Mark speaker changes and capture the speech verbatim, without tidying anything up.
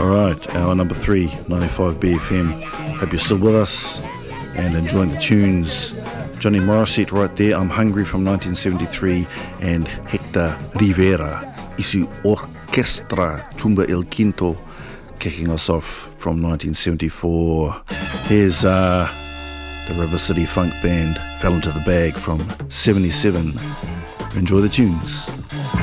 Speaker 1: Alright, our number three, ninety-five B F M. Hope you're still with us and enjoying the tunes. Johnny Morissette right there, I'm Hungry from nineteen seventy-three, and Hector Rivera, Isu Orquestra Tumba El Quinto, kicking us off from nineteen seventy-four. Here's uh, the River City Funk Band, Fell Into the Bag from seventy-seven. Enjoy the tunes.